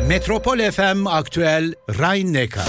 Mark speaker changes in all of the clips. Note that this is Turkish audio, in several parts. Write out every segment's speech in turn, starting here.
Speaker 1: Metropol FM Aktüel Rhein-Neckar.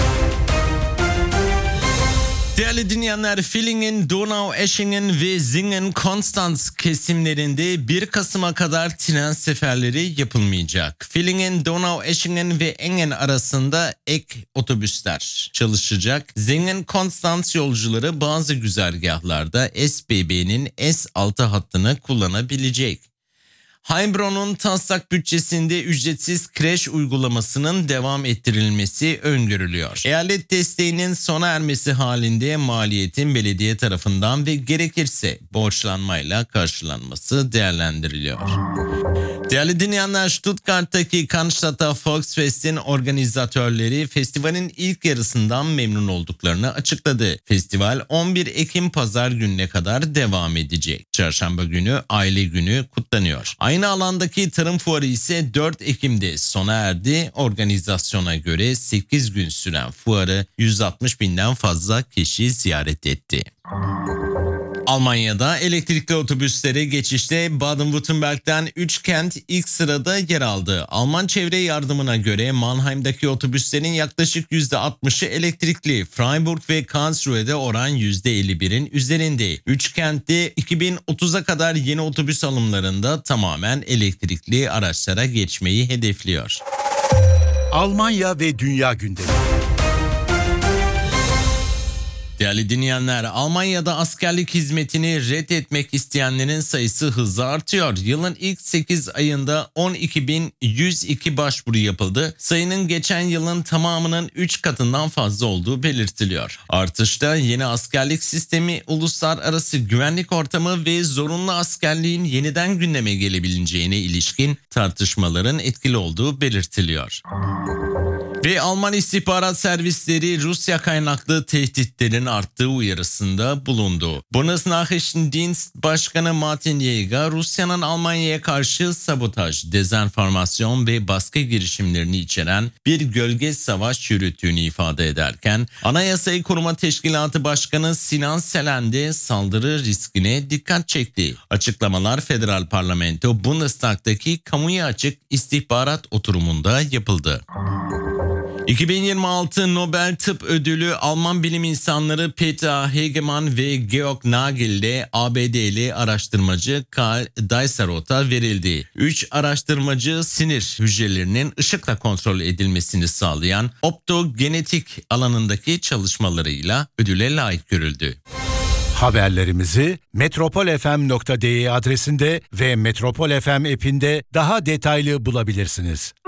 Speaker 2: Değerli dinleyenler, Villingen, Donaueschingen ve Singen-Konstanz kesimlerinde 1 Kasım'a kadar tren seferleri yapılmayacak. Villingen, Donaueschingen ve Engen arasında ek otobüsler çalışacak. Singen-Konstanz yolcuları bazı güzergahlarda SBB'nin S6 hattını kullanabilecek. Heilbronn'un taslak bütçesinde ücretsiz kreş uygulamasının devam ettirilmesi öngörülüyor. Eyalet desteğinin sona ermesi halinde maliyetin belediye tarafından ve gerekirse borçlanmayla karşılanması değerlendiriliyor. Değerli dinleyenler, Stuttgart'taki Cannstatter Volksfest'in organizatörleri festivalin ilk yarısından memnun olduklarını açıkladı. Festival 11 Ekim Pazar gününe kadar devam edecek. Çarşamba günü Aile Günü kutlanıyor. Aynı alandaki tarım fuarı ise 4 Ekim'de sona erdi. Organizasyona göre 8 gün süren fuarı 160 binden fazla kişi ziyaret etti. Almanya'da elektrikli otobüslere geçişte Baden-Württemberg'den 3 kent ilk sırada yer aldı. Alman çevre yardımına göre Mannheim'daki otobüslerin yaklaşık %60'ı elektrikli. Freiburg ve Karlsruhe'de oran %51'in üzerinde. 3 kentte 2030'a kadar yeni otobüs alımlarında tamamen elektrikli araçlara geçmeyi hedefliyor.
Speaker 1: Almanya ve dünya gündemi.
Speaker 2: Değerli dinleyenler, Almanya'da askerlik hizmetini reddetmek isteyenlerin sayısı hızla artıyor. Yılın ilk 8 ayında 12.102 başvuru yapıldı. Sayının geçen yılın tamamının 3 katından fazla olduğu belirtiliyor. Artışta yeni askerlik sistemi, uluslararası güvenlik ortamı ve zorunlu askerliğin yeniden gündeme gelebileceğine ilişkin tartışmaların etkili olduğu belirtiliyor. Ve Alman istihbarat servisleri Rusya kaynaklı tehditlerin arttığı uyarısında bulundu. Bundesnachrichtendienst Başkanı Martin Jäger, Rusya'nın Almanya'ya karşı sabotaj, dezenformasyon ve baskı girişimlerini içeren bir gölge savaş yürüttüğünü ifade ederken, Anayasayı Koruma Teşkilatı Başkanı Sinan Selen de saldırı riskine dikkat çekti. Açıklamalar Federal Parlamento Bundestag'daki kamuya açık istihbarat oturumunda yapıldı. 2026 Nobel Tıp Ödülü Alman bilim insanları Peter Hegemann ve Georg Nagel'de ABD'li araştırmacı Karl Deisserot'a verildi. 3 araştırmacı sinir hücrelerinin ışıkla kontrol edilmesini sağlayan optogenetik alanındaki çalışmalarıyla ödüle layık görüldü.
Speaker 1: Haberlerimizi metropolfm.de adresinde ve Metropol FM app'inde daha detaylı bulabilirsiniz.